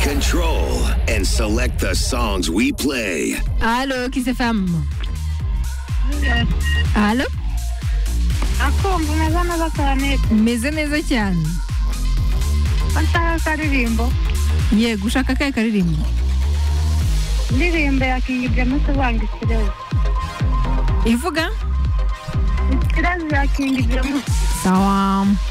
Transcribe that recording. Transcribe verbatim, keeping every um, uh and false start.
control and select the songs we play. Allô, Kiss F M. Allô? Akumva neza neza cyane. Meze neza cyane. Antara karirimbo. Yego, ushaka kahe karirimbo? Ndirimbo ya King James wangi kirezi. Ivuga? Kirezi ya King James. Sawa.